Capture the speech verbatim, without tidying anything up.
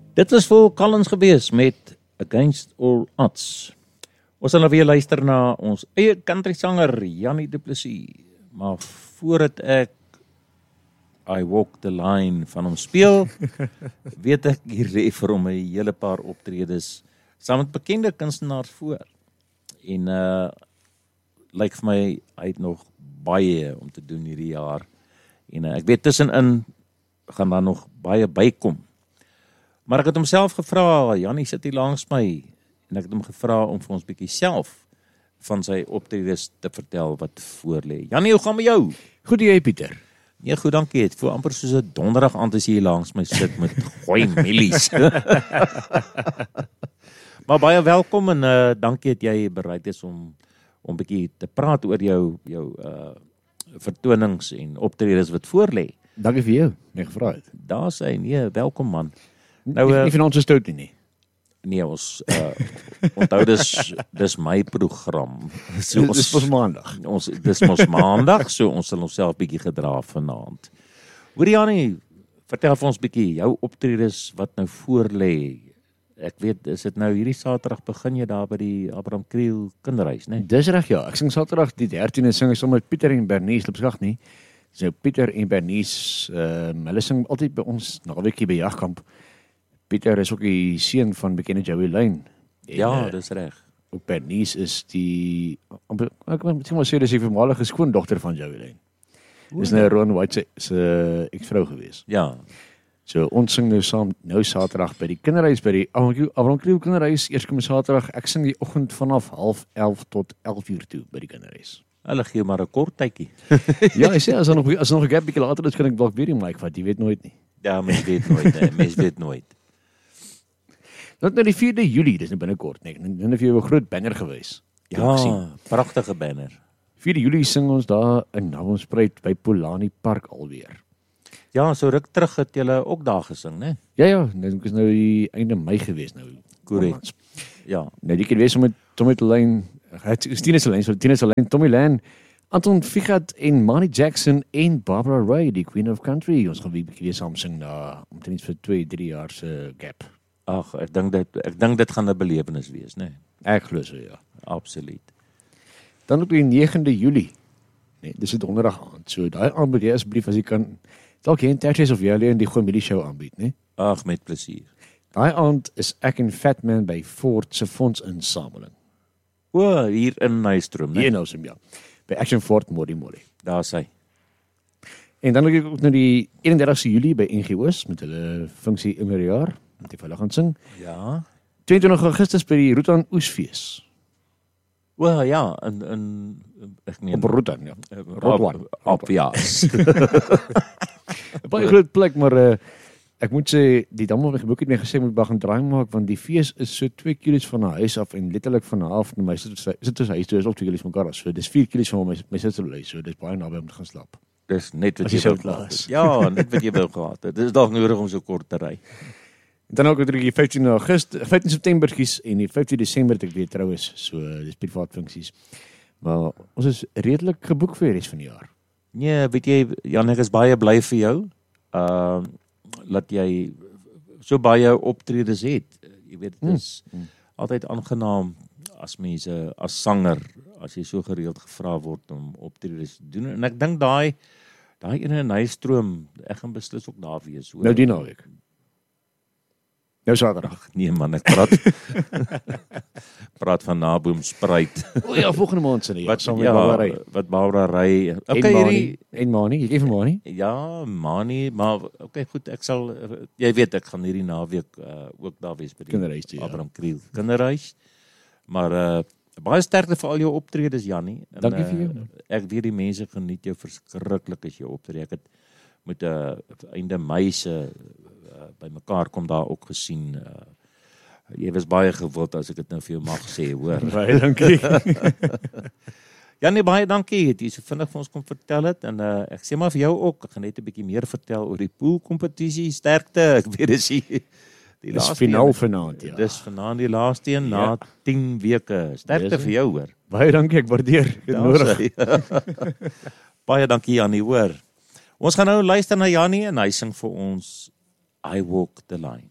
Dit was Phil Collins gewees met Against All Odds. Ons sal nou weer luister na ons eie country sanger Jannie Du Plessis. Maar voordat ek I Walk the Line van hom speel, weet ek hier lê vir hom 'n hele paar optredes saam met bekende kunstenaars voor. En uh lyk vir my hy het nog baie om te doen hierdie jaar. En uh, ek weet tussenin gaan daar nog baie bykom. Maar ek het homself gevra, Jannie sit hier langs my, en ek het hom gevra om vir ons bietjie self van sy optredes te vertel wat voor lê. Jannie, hoe gaan met jou? Goed jy, Pieter? Nee, goed, dankie. Het voel amper soos 'n donderdag aand as jy hier langs my sit met gooi mielies. Maar baie welkom en uh, dankie dat jy bereid is om om bietjie te praat oor jou jou uh vertonings en optredes wat voor lê. Dankie vir jou, my gevra het. Daar sê nee, welkom man. Nou nie, nie van ons is stout nie nie. Nee, ons uh, onthou dis dis my program. So ons, dis mos maandag. Ons dis mos maandag, so ons sal onsself bietjie gedra vanaand. Hoorie Jannie, vertel vir ons bietjie jou optredes wat nou voor lê. Ek weet, is dit nou hierdie Saterdag begin jy daar by die Abraham Kriel kinderhuis, né? Nee? Dis reg ja. Ek sing Saterdag die dertiende sing ek saam met Pieter en Bernice Lipskrag nie. So Pieter en Bernice, ehm uh, hulle sing altyd by ons naweekie by Jagkamp. Pieter is ook die seun van bekende Joey Lane. En, ja, uh, dis reg. Ook Bernice is die ek moet sê maar sê dis die voormalige skoondogter van Joey Lane. Dis nou Ron White se, se eksvrou gewees. Ja. So ons sing nou saam nou Saterdag by die kinderhuis by die Abraham Kriel kinderhuis. Eers kom Saterdag, ek sing die oggend vanaf half elf tot elf uur toe by die kinderhuis. Hulle gee maar 'n kort tydjie. Ja, ek sê as er nog as er nog 'n gap bietjie later is, kan ek dalk weer die mic vat, jy weet nooit nie. Ja, mens weet nooit, hè. Mens weet nooit. Dit nou die vierde Julie, dis nou binnekort, nee. Nou het jy 'n groot banner gewys. Ja, pragtige banner. vierde Julie sing ons daar in Naumspruit by Polani Park alweer. Ja, so ruk terug het julle ook daar gesing, né? Ja ja, dit is nou die einde Mei gewees nou. Korrek. Ja. Nou die keer wees met Tommy Lane, het Tinus Lane, so Tinus Lane, Tommy Lane, Anton Figat en Manny Jackson en Barbara Ray, die Queen of Country. Ons gaan weer 'n bietjie weer saam sing na omtrent vir twee, drie jaar se gap. Ag, ek dink dit ek dink dit gaan 'n belewenis wees, né? Ek glo so ja. Absoluut. Dan op die negende Julie. Nee, dis 'n donderdag aand. So daai aand moet jy asseblief as jy kan dalk geen Tertius of jy alleen die Goeie show aanbied, né? Ag, met plesier. Daai aand is ek en Fatman by Ford se fondsinsameling. O, hier in Nystrom, né? Hier nou sim ja. By Action Ford Modi Modi. Daar sê. En dan ook nou die eenendertigste Julie by N G O's met hulle funksie in die jaar, met die hulle gaan sing. Ja. tweeëntwintig Augustus by die Rutan Oesfees. O, ja, in in ek meen Op Rutan, ja. Rotwan. Op ja. 'n Baie groot plek, maar uh, ek moet sê die dame wat my geboek het my gesê moet begin draai maak want die fees is so twee kilos van haar huis af en letterlik van haar af na my sit sit tussen huis toe is op twee kilos mekaar af. So dis vier kilos van my my sitterlys. So dis baie naby om te gaan slaap. Dis net wat As jy jy wou so klaar gehad is. het. Ja, net wat jy wou gehad het. Dis dalk nodig om so kort te ry. Dan ook natuurlijk die vyftien Augustus, vyftien September kies en die vyftien Desember het ek weer trou is. So dis privaat funksies. Maar ons is redelik geboek vir die res van die jaar. Nee, weet jy, Jan, ek is baie bly vir jou. Uh dat jy so baie optredes het. Jy weet dit is hmm. altyd aangenaam as mense as sanger as jy so gereeld gevra word om optredes te doen. En ek dink daai daai ene in Nystroom, ek gaan beslis ook daar wees. Nou die naweek. Nou Saterdag. Nee man, ek praat praat van Naboomspruit. O ja, volgende maand se nie. Wat saam met ja, Barbara Ray. wat Barbara Ray. Okay, en Mani, hierdie en Mani, jy ken vir Mani? ja, Mani, maar okay, goed, ek sal jy weet ek gaan hierdie naweek uh, ook daar wees by die Kinderhuis toe, ja. Abraham Kriel kinderhuis. Maar uh, baie sterkte vir al jou optredes, Jannie. En, Dankie vir jou. Uh, ek weet die mense geniet jou verskriklik as jy optree. Ek het met 'n uh, einde Mei se uh, by mekaar kom daar ook gesien. Uh, jy was baie gewild as ek dit nou vir jou mag sê, hoor. Baie dankie. Jannie, baie dankie het jy so vinnig vir ons kom vertel het en uh, ek sê maar vir jou ook, ek gaan net 'n bietjie meer vertel oor die poolkompetisie. Sterkte. Ek weet dis die die Dis finaal vanaand, ja. Dis vanaand die laaste een na Ja. tien weke. Sterkte Dis vir jou, hoor. Baie dankie, ek waardeer. Dit Ja, nodig. sê. Baie dankie Jannie, hoor. Ons gaan nou luister na Jannie en hy sing vir ons I Walk the Line.